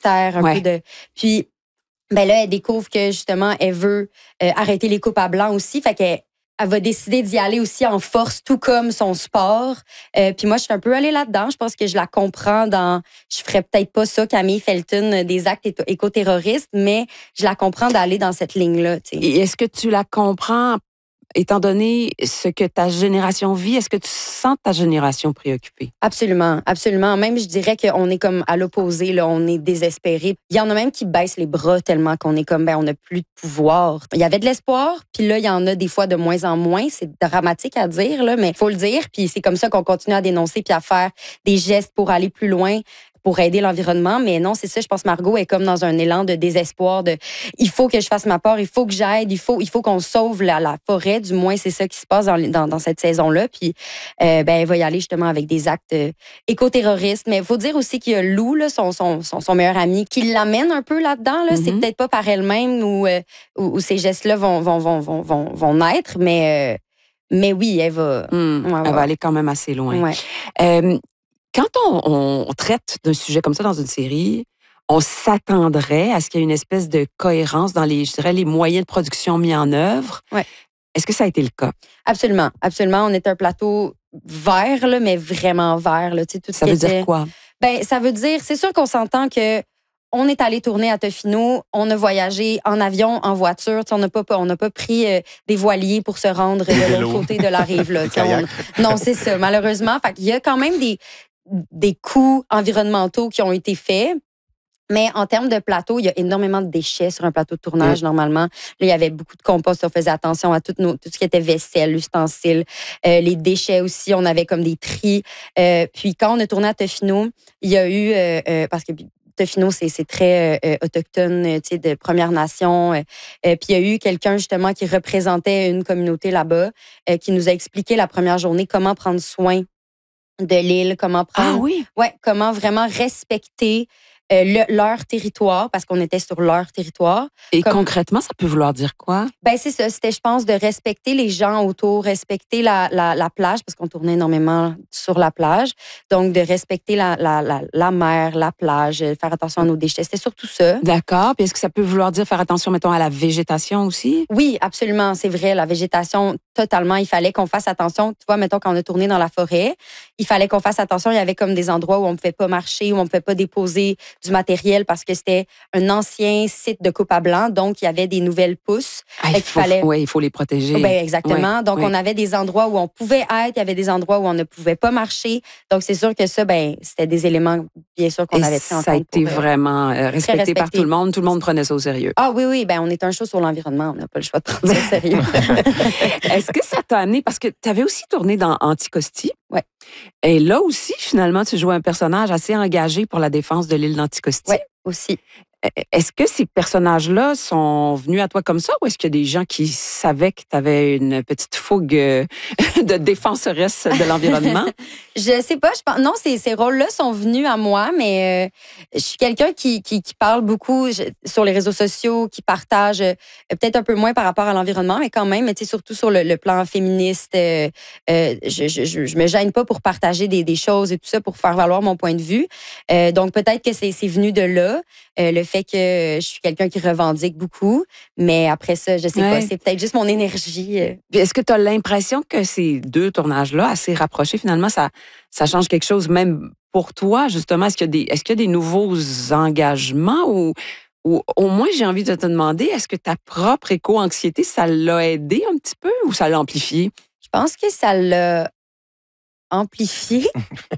caractère, un peu de... Puis, ben là, elle découvre que, justement, elle veut arrêter les coupes à blanc aussi. Fait qu'elle va décider d'y aller aussi en force, tout comme son sport. Puis moi, je suis un peu allée là-dedans. Je pense que je la comprends dans... Je ferais peut-être pas ça, Camille Felton, des actes éco-terroristes, mais je la comprends d'aller dans cette ligne-là. T'sais. Et est-ce que tu la comprends, étant donné ce que ta génération vit, est-ce que tu sens ta génération préoccupée? Absolument, absolument. Même, je dirais qu'on est comme à l'opposé, là, on est désespéré. Il y en a même qui baissent les bras tellement qu'on est comme, ben, on n'a plus de pouvoir. Il y avait de l'espoir, puis là, il y en a des fois de moins en moins. C'est dramatique à dire, là, mais il faut le dire. Puis c'est comme ça qu'on continue à dénoncer puis à faire des gestes pour aller plus loin, pour aider l'environnement. Mais non, c'est ça, je pense que Margot est comme dans un élan de désespoir, de il faut que je fasse ma part, il faut que j'aide, il faut qu'on sauve la forêt. Du moins, c'est ça qui se passe dans cette saison-là. Puis, ben, elle va y aller justement avec des actes éco-terroristes. Mais il faut dire aussi qu'il y a Lou, là, son meilleur ami, qui l'amène un peu là-dedans. Là. C'est peut-être pas par elle-même où ces gestes-là vont naître, mais oui, elle va... Elle va aller quand même assez loin. Ouais. Quand on traite d'un sujet comme ça dans une série, on s'attendrait à ce qu'il y ait une espèce de cohérence dans je dirais, les moyens de production mis en œuvre. Ouais. Est-ce que ça a été le cas? Absolument, absolument. On est un plateau vert, là, mais vraiment vert. Là. Tu sais, tout ça veut dire quoi? Ben, ça veut dire, c'est sûr qu'on s'entend que on est allé tourner à Tofino, on a voyagé en avion, en voiture. On n'a pas pris des voiliers pour se rendre de l'autre côté de la rive. Là, non, c'est ça, malheureusement. Fait qu'il y a quand même des coûts environnementaux qui ont été faits. Mais en termes de plateau, il y a énormément de déchets sur un plateau de tournage, normalement. Là, il y avait beaucoup de compost. On faisait attention à tout ce qui était vaisselle, ustensiles, les déchets aussi. On avait comme des tris. Puis quand on a tourné à Tofino, il y a eu... parce que Tofino, c'est très autochtone, tu sais, de Première Nation. Puis il y a eu quelqu'un, justement, qui représentait une communauté là-bas, qui nous a expliqué la première journée comment prendre soin de l'île, comment prendre... Ah oui? Ouais, comment vraiment respecter leur territoire, parce qu'on était sur leur territoire. Et concrètement, ça peut vouloir dire quoi? Ben c'est ça. C'était, je pense, de respecter les gens autour, respecter la plage, parce qu'on tournait énormément sur la plage. Donc, de respecter la mer, la plage, faire attention à nos déchets. C'était surtout ça. D'accord. Puis est-ce que ça peut vouloir dire faire attention, mettons, à la végétation aussi? Oui, absolument. C'est vrai. La végétation, totalement. Il fallait qu'on fasse attention. Tu vois, mettons, quand on a tourné dans la forêt, il fallait qu'on fasse attention. Il y avait comme des endroits où on ne pouvait pas marcher, où on ne pouvait pas déposer du matériel parce que c'était un ancien site de coupe à blanc. Donc, il y avait des nouvelles pousses. Oui, il faut les protéger. Ben, exactement. Donc, on avait des endroits où on pouvait être, il y avait des endroits où on ne pouvait pas marcher. Donc, c'est sûr que ça, ben, c'était des éléments, bien sûr, qu'on avait pris en compte. Ça a été vraiment respecté par tout le monde. Tout le monde prenait ça au sérieux. Ah oui. Ben, on est un show sur l'environnement. On n'a pas le choix de prendre ça au sérieux. Est-ce que ça t'a amené, parce que tu avais aussi tourné dans Anticosti. Oui. Et là aussi, finalement, tu jouais un personnage assez engagé pour la défense de l'île d'Anticosti. Oui, aussi. Est-ce que ces personnages-là sont venus à toi comme ça ou est-ce qu'il y a des gens qui savaient que tu avais une petite fougue de défenseresse de l'environnement? Je sais pas. Je pense, non, ces rôles-là sont venus à moi, mais je suis quelqu'un qui parle beaucoup sur les réseaux sociaux, qui partage peut-être un peu moins par rapport à l'environnement, mais quand même, mais surtout sur le plan féministe. Je me gêne pas pour partager des choses et tout ça pour faire valoir mon point de vue. Donc, peut-être que c'est venu de là. Le fait que je suis quelqu'un qui revendique beaucoup, mais après ça, je sais pas, c'est peut-être juste mon énergie. Est-ce que tu as l'impression que ces deux tournages-là, assez rapprochés, finalement, ça change quelque chose même pour toi, justement? Est-ce qu'il y a des nouveaux engagements ou au moins, j'ai envie de te demander, est-ce que ta propre éco-anxiété, ça l'a aidé un petit peu ou ça l'a amplifié? Je pense que ça l'a amplifié.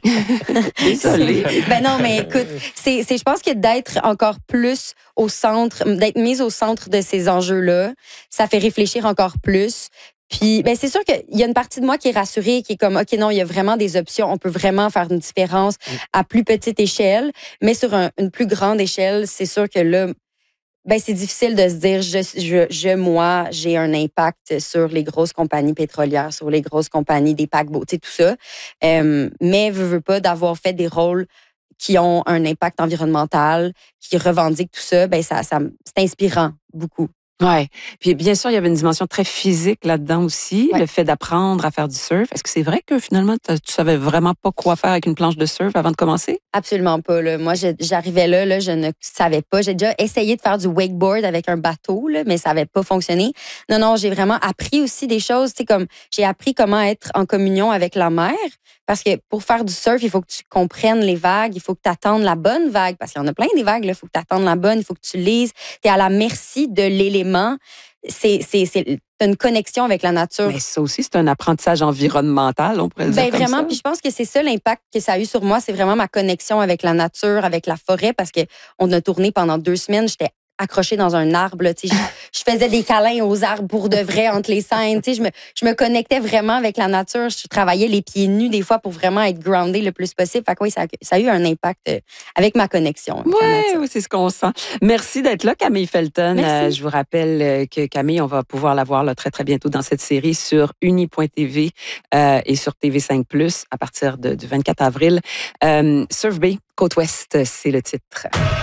Désolée. Ben non, mais écoute, je pense que d'être encore plus au centre, d'être mise au centre de ces enjeux-là, ça fait réfléchir encore plus. Puis, ben c'est sûr qu'il y a une partie de moi qui est rassurée, qui est comme, OK, non, il y a vraiment des options. On peut vraiment faire une différence à plus petite échelle, mais sur une plus grande échelle, c'est sûr que là, ben c'est difficile de se dire, moi, j'ai un impact sur les grosses compagnies pétrolières, sur les grosses compagnies des paquebots, tu sais, tout ça. Mais veux pas d'avoir fait des rôles qui ont un impact environnemental, qui revendiquent tout ça, ben c'est inspirant beaucoup. Ouais. Puis bien sûr, il y avait une dimension très physique là-dedans aussi, le fait d'apprendre à faire du surf. Est-ce que c'est vrai que finalement, tu savais vraiment pas quoi faire avec une planche de surf avant de commencer? Absolument pas. Là. Moi, j'arrivais là, je ne savais pas. J'ai déjà essayé de faire du wakeboard avec un bateau, là, mais ça n'avait pas fonctionné. Non, j'ai vraiment appris aussi des choses. Comme j'ai appris comment être en communion avec la mer. Parce que pour faire du surf, il faut que tu comprennes les vagues, il faut que tu attendes la bonne vague, parce qu'il y en a plein des vagues, il faut que tu attendes la bonne, il faut que tu lises. Tu es à la merci de l'élément. C'est une connexion avec la nature. Mais ça aussi, c'est un apprentissage environnemental, on pourrait le dire comme vraiment, ça. puis je pense que c'est ça l'impact que ça a eu sur moi, c'est vraiment ma connexion avec la nature, avec la forêt, parce que on a tourné pendant 2 semaines, j'étais accrochée dans un arbre. Là, je faisais des câlins aux arbres pour de vrai entre les scènes. Je me connectais vraiment avec la nature. Je travaillais les pieds nus des fois pour vraiment être groundée le plus possible. Fait que oui, ça a eu un impact avec ma connexion. Oui, c'est ce qu'on sent. Merci d'être là, Camille Felton. Je vous rappelle que Camille, on va pouvoir la voir là, très, très bientôt dans cette série sur uni.tv et sur TV5+, à partir du 24 avril. Surf Bay, Côte-Ouest, c'est le titre.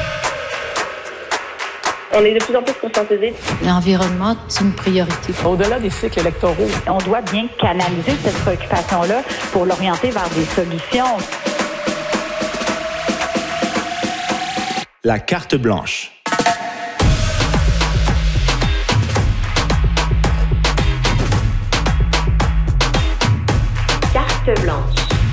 On est de plus en plus conscientisés. L'environnement, c'est une priorité. Au-delà des cycles électoraux, on doit bien canaliser cette préoccupation-là pour l'orienter vers des solutions. La carte blanche. Carte blanche.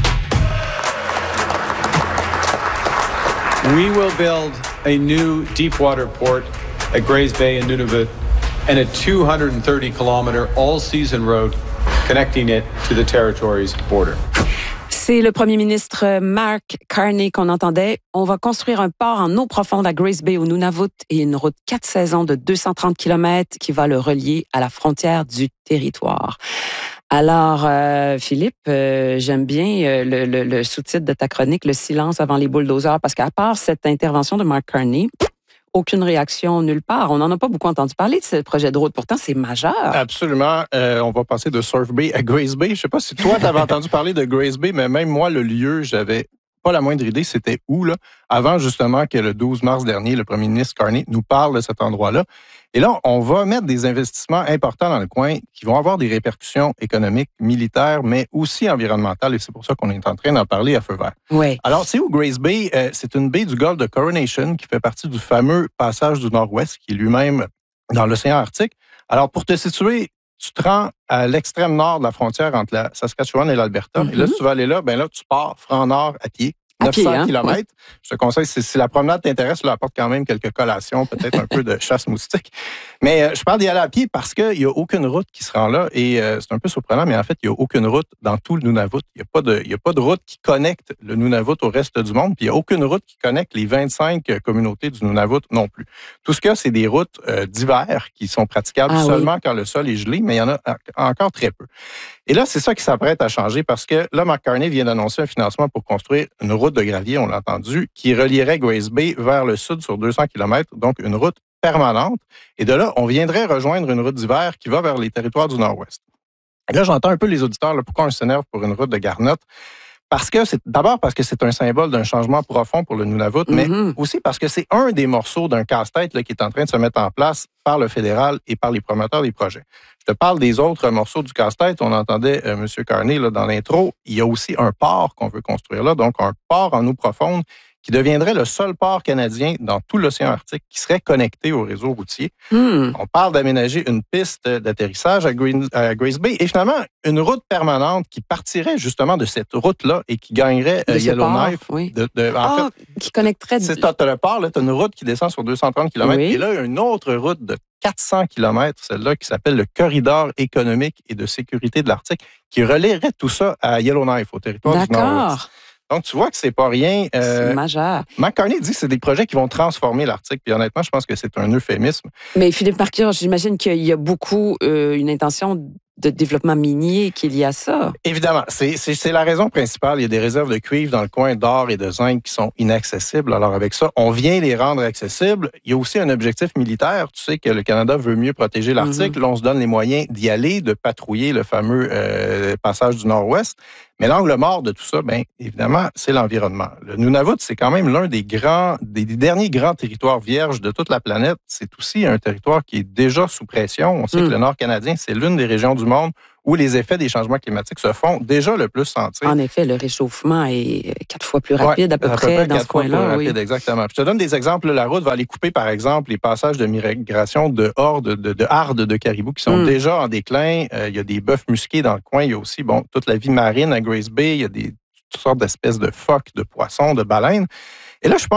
We will build a new deepwater port at Grays Bay in Nunavut and a 230-kilometer all-season road connecting it to the territory's border. C'est le premier ministre Mark Carney qu'on entendait. On va construire un port en eau profonde à Grays Bay au Nunavut et une route 4 saisons de 230 km qui va le relier à la frontière du territoire. Alors, Philippe, j'aime bien le sous-titre de ta chronique, Le silence avant les bulldozers, parce qu'à part cette intervention de Mark Carney, aucune réaction nulle part. On n'en a pas beaucoup entendu parler de ce projet de route. Pourtant, c'est majeur. Absolument. On va passer de Surf Bay à Grays Bay. Je ne sais pas si toi, tu avais entendu parler de Grays Bay, mais même moi, le lieu, j'avais pas la moindre idée c'était où, là, avant justement que le 12 mars dernier, le premier ministre Carney nous parle de cet endroit-là. Et là, on va mettre des investissements importants dans le coin qui vont avoir des répercussions économiques, militaires, mais aussi environnementales. Et c'est pour ça qu'on est en train d'en parler à feu vert. Oui. Alors, c'est où Grays Bay? C'est une baie du golfe de Coronation qui fait partie du fameux passage du Nord-Ouest qui est lui-même dans l'océan Arctique. Alors, pour te situer, tu te rends à l'extrême nord de la frontière entre la Saskatchewan et l'Alberta. Et là, si tu vas aller là, ben là, tu pars franc nord à pied. 900 km. Oui. Je te conseille, si la promenade t'intéresse, là, apporte quand même quelques collations, peut-être un peu de chasse moustique. Mais je parle d'y aller à pied parce qu'il n'y a aucune route qui se rend là. Et c'est un peu surprenant, mais en fait, il n'y a aucune route dans tout le Nunavut. Il n'y a pas de route qui connecte le Nunavut au reste du monde. Puis il n'y a aucune route qui connecte les 25 communautés du Nunavut non plus. Tout ce qu'il y a, c'est des routes d'hiver qui sont praticables seulement quand le sol est gelé, mais il y en a encore très peu. Et là, c'est ça qui s'apprête à changer parce que là, Mark Carney vient d'annoncer un financement pour construire une route de gravier, on l'a entendu, qui relierait Grays Bay vers le sud sur 200 km, donc une route permanente. Et de là, on viendrait rejoindre une route d'hiver qui va vers les territoires du Nord-Ouest. Et là, j'entends un peu les auditeurs, là, pourquoi on s'énerve pour une route de garnotte? D'abord parce que c'est un symbole d'un changement profond pour le Nunavut, mais aussi parce que c'est un des morceaux d'un casse-tête là, qui est en train de se mettre en place par le fédéral et par les promoteurs des projets. Je te parle des autres morceaux du casse-tête. On entendait M. Carney là, dans l'intro. Il y a aussi un port qu'on veut construire là, donc un port en eau profonde qui deviendrait le seul port canadien dans tout l'océan Arctique qui serait connecté au réseau routier. On parle d'aménager une piste d'atterrissage à Grays Bay et finalement une route permanente qui partirait justement de cette route-là et qui gagnerait Yellowknife. Oui. Qui connecterait... Tu as le port, tu as une route qui descend sur 230 km et là, il y a une autre route de 400 km, celle-là qui s'appelle le Corridor économique et de sécurité de l'Arctique, qui relierait tout ça à Yellowknife, au territoire du Nord-Ouest. Donc, tu vois que c'est pas rien. C'est majeur. Mark Carney dit que c'est des projets qui vont transformer l'Arctique. Puis honnêtement, je pense que c'est un euphémisme. Mais Philippe Marquard, j'imagine qu'il y a beaucoup une intention de développement minier qu'il y a ça. Évidemment. C'est la raison principale. Il y a des réserves de cuivre dans le coin d'or et de zinc qui sont inaccessibles. Alors, avec ça, on vient les rendre accessibles. Il y a aussi un objectif militaire. Tu sais que le Canada veut mieux protéger l'Arctique. Là, on se donne les moyens d'y aller, de patrouiller le fameux passage du Nord-Ouest. Mais l'angle mort de tout ça, bien évidemment, c'est l'environnement. Le Nunavut, c'est quand même l'un des derniers grands territoires vierges de toute la planète. C'est aussi un territoire qui est déjà sous pression. On sait que le Nord canadien, c'est l'une des régions du monde où les effets des changements climatiques se font déjà le plus sentir. En effet, le réchauffement est 4 fois plus rapide à peu près dans ce coin-là. Oui. Exactement. Je te donne des exemples. La route va aller couper, par exemple, les passages de migration de hordes, de hardes de caribous qui sont déjà en déclin. Il y a des bœufs musqués dans le coin. Il y a aussi toute la vie marine à Grace Bay. Il y a toutes sortes d'espèces de phoques, de poissons, de baleines. Et là, je pense